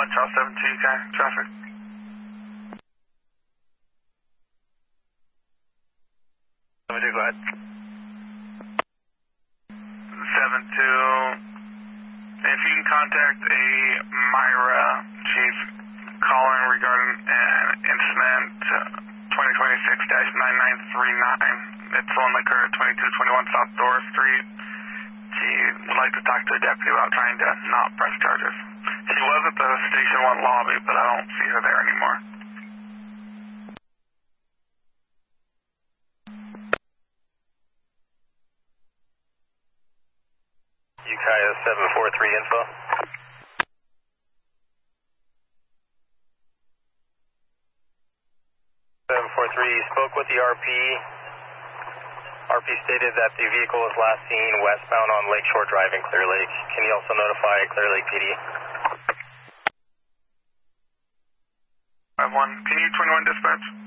Charles 72 UK, traffic. Go ahead. 72. If you can contact a Myra chief calling regarding an incident 2026-9939. It's the one that occurred at 2221 South Dora Street. She would like to talk to a deputy about trying to not press charges. She was at the Station 1 lobby, but I don't see her there anymore. Ukiah 743 info. 743 spoke with the RP. RP stated that the vehicle was last seen westbound on Lakeshore Drive in Clear Lake. Can you also notify Clear Lake PD? 5-1, can you 21 dispatch?